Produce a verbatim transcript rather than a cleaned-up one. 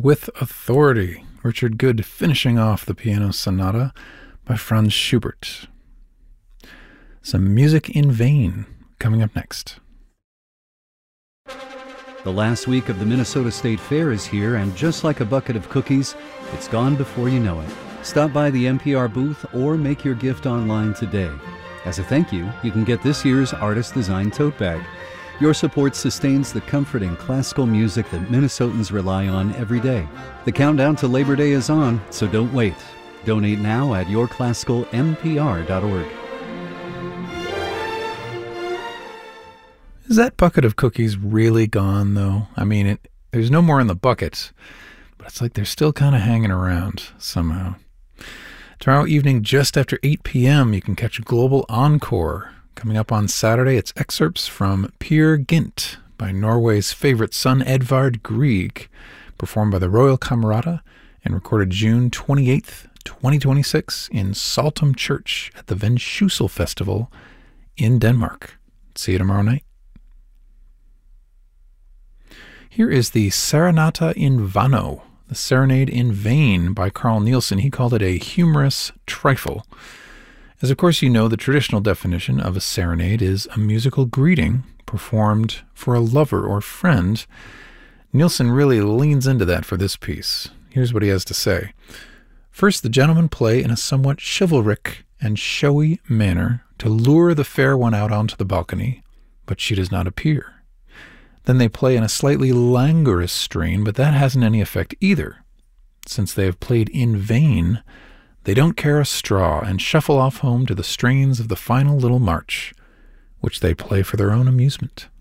With Authority. Richard Good finishing off the piano sonata by Franz Schubert. Some music in vain coming up next. The last week of the Minnesota State Fair is here, and just like a bucket of cookies, it's gone before you know it. Stop by the N P R booth or make your gift online today. As a thank you, you can get this year's artist-designed tote bag. Your support sustains the comforting classical music that Minnesotans rely on every day. The countdown to Labor Day is on, so don't wait. Donate now at your classical n p r dot org. Is that bucket of cookies really gone, though? I mean, it, there's no more in the bucket, but it's like they're still kind of hanging around somehow. Tomorrow evening, just after eight p.m., you can catch Global Encore. Coming up on Saturday, it's excerpts from Peer Gynt by Norway's favorite son, Edvard Grieg, performed by the Royal Camerata and recorded June twenty-eighth, twenty twenty-six in Saltum Church at the Vendsyssel Festival in Denmark. See you tomorrow night. Here is the Serenata in Vano, the Serenade in Vain by Carl Nielsen. He called it a humorous trifle. As of course you know, the traditional definition of a serenade is a musical greeting performed for a lover or friend. Nielsen really leans into that for this piece. Here's what he has to say. First, the gentlemen play in a somewhat chivalric and showy manner to lure the fair one out onto the balcony, but she does not appear. Then they play in a slightly languorous strain, but that hasn't any effect either. Since they have played in vain, they don't care a straw and shuffle off home to the strains of the final little march, which they play for their own amusement.